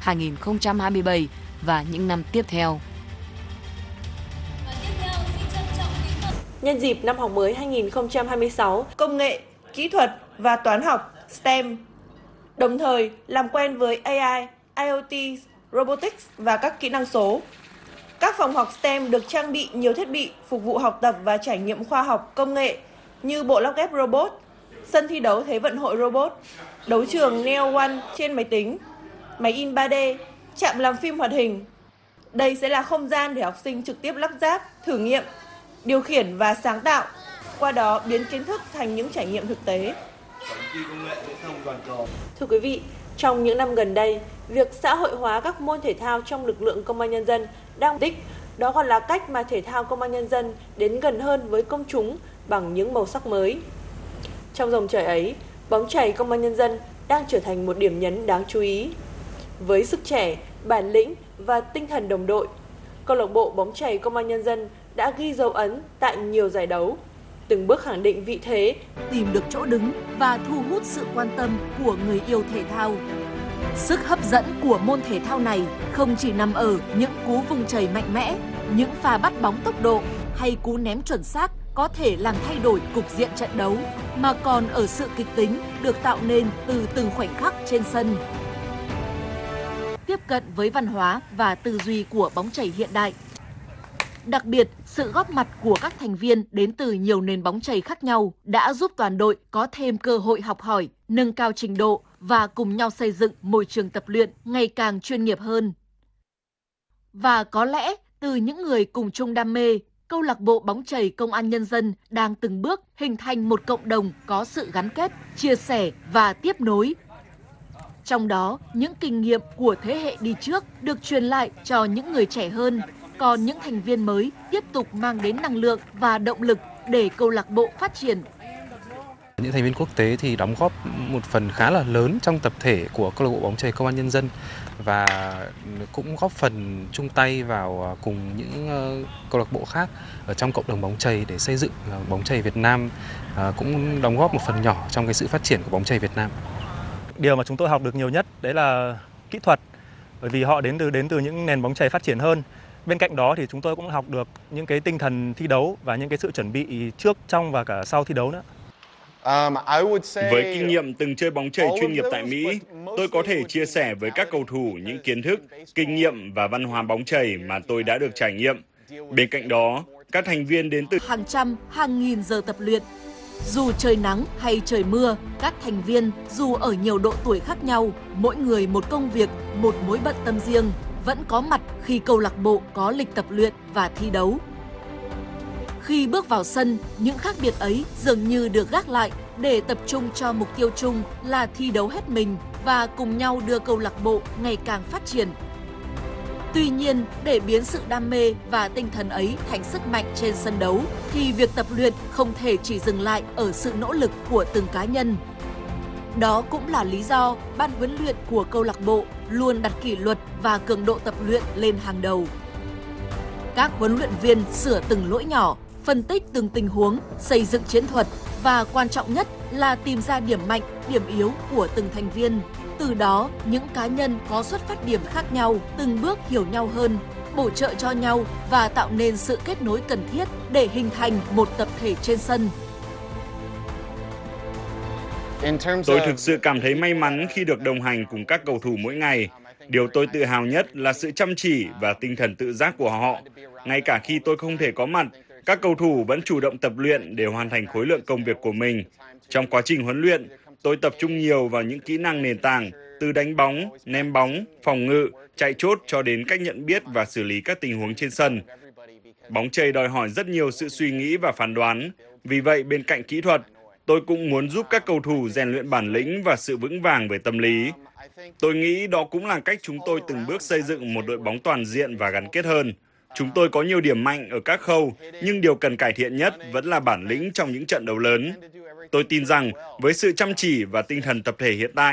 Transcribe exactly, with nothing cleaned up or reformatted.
hai nghìn không trăm hai mươi bảy và những năm tiếp theo. Nhân dịp năm học mới hai nghìn không trăm hai mươi sáu, công nghệ, kỹ thuật và toán học S T E M, đồng thời làm quen với A I, I O T, Robotics và các kỹ năng số. Các phòng học S T E M được trang bị nhiều thiết bị phục vụ học tập và trải nghiệm khoa học công nghệ như bộ lắp ghép robot, sân thi đấu Thế vận hội robot, đấu trường Neo One trên máy tính, máy in ba D, trạm làm phim hoạt hình. Đây sẽ là không gian để học sinh trực tiếp lắp ráp, thử nghiệm, điều khiển và sáng tạo, qua đó biến kiến thức thành những trải nghiệm thực tế. Thưa quý vị, trong những năm gần đây, việc xã hội hóa các môn thể thao trong lực lượng công an nhân dân đang tích, đó còn là cách mà thể thao công an nhân dân đến gần hơn với công chúng bằng những màu sắc mới. Trong dòng chảy ấy, bóng chày công an nhân dân đang trở thành một điểm nhấn đáng chú ý. Với sức trẻ, bản lĩnh và tinh thần đồng đội, câu lạc bộ bóng chày công an nhân dân đã ghi dấu ấn tại nhiều giải đấu, từng bước khẳng định vị thế, tìm được chỗ đứng và thu hút sự quan tâm của người yêu thể thao. Sức hấp dẫn của môn thể thao này không chỉ nằm ở những cú vung chày mạnh mẽ, những pha bắt bóng tốc độ hay cú ném chuẩn xác có thể làm thay đổi cục diện trận đấu, mà còn ở sự kịch tính được tạo nên từ từng khoảnh khắc trên sân. Tiếp cận với văn hóa và tư duy của bóng chày hiện đại. Đặc biệt, sự góp mặt của các thành viên đến từ nhiều nền bóng chày khác nhau đã giúp toàn đội có thêm cơ hội học hỏi, nâng cao trình độ và cùng nhau xây dựng môi trường tập luyện ngày càng chuyên nghiệp hơn. Và có lẽ, từ những người cùng chung đam mê, câu lạc bộ bóng chày công an nhân dân đang từng bước hình thành một cộng đồng có sự gắn kết, chia sẻ và tiếp nối. Trong đó, những kinh nghiệm của thế hệ đi trước được truyền lại cho những người trẻ hơn, còn những thành viên mới tiếp tục mang đến năng lượng và động lực để câu lạc bộ phát triển. Những thành viên quốc tế thì đóng góp một phần khá là lớn trong tập thể của câu lạc bộ bóng chày công an nhân dân và cũng góp phần chung tay vào cùng những câu lạc bộ khác ở trong cộng đồng bóng chày để xây dựng bóng chày Việt Nam, cũng đóng góp một phần nhỏ trong cái sự phát triển của bóng chày Việt Nam. Điều mà chúng tôi học được nhiều nhất đấy là kỹ thuật, bởi vì họ đến từ đến từ những nền bóng chày phát triển hơn. Bên cạnh đó thì chúng tôi cũng học được những cái tinh thần thi đấu và những cái sự chuẩn bị trước, trong và cả sau thi đấu nữa. Với kinh nghiệm từng chơi bóng chày chuyên nghiệp tại Mỹ, tôi có thể chia sẻ với các cầu thủ những kiến thức, kinh nghiệm và văn hóa bóng chày mà tôi đã được trải nghiệm. Bên cạnh đó, các thành viên đến từ hàng trăm, hàng nghìn giờ tập luyện. Dù trời nắng hay trời mưa, các thành viên dù ở nhiều độ tuổi khác nhau, mỗi người một công việc, một mối bận tâm riêng, vẫn có mặt khi câu lạc bộ có lịch tập luyện và thi đấu. Khi bước vào sân, những khác biệt ấy dường như được gác lại để tập trung cho mục tiêu chung là thi đấu hết mình và cùng nhau đưa câu lạc bộ ngày càng phát triển. Tuy nhiên, để biến sự đam mê và tinh thần ấy thành sức mạnh trên sân đấu, thì việc tập luyện không thể chỉ dừng lại ở sự nỗ lực của từng cá nhân. Đó cũng là lý do ban huấn luyện của câu lạc bộ luôn đặt kỷ luật và cường độ tập luyện lên hàng đầu. Các huấn luyện viên sửa từng lỗi nhỏ, phân tích từng tình huống, xây dựng chiến thuật và quan trọng nhất là tìm ra điểm mạnh, điểm yếu của từng thành viên. Từ đó, những cá nhân có xuất phát điểm khác nhau từng bước hiểu nhau hơn, bổ trợ cho nhau và tạo nên sự kết nối cần thiết để hình thành một tập thể trên sân. Tôi thực sự cảm thấy may mắn khi được đồng hành cùng các cầu thủ mỗi ngày. Điều tôi tự hào nhất là sự chăm chỉ và tinh thần tự giác của họ. Ngay cả khi tôi không thể có mặt, các cầu thủ vẫn chủ động tập luyện để hoàn thành khối lượng công việc của mình. Trong quá trình huấn luyện, tôi tập trung nhiều vào những kỹ năng nền tảng, từ đánh bóng, ném bóng, phòng ngự, chạy chốt cho đến cách nhận biết và xử lý các tình huống trên sân. Bóng chày đòi hỏi rất nhiều sự suy nghĩ và phán đoán. Vì vậy, bên cạnh kỹ thuật, tôi cũng muốn giúp các cầu thủ rèn luyện bản lĩnh và sự vững vàng về tâm lý. Tôi nghĩ đó cũng là cách chúng tôi từng bước xây dựng một đội bóng toàn diện và gắn kết hơn. Chúng tôi có nhiều điểm mạnh ở các khâu, nhưng điều cần cải thiện nhất vẫn là bản lĩnh trong những trận đấu lớn. Tôi tin rằng với sự chăm chỉ và tinh thần tập thể hiện tại,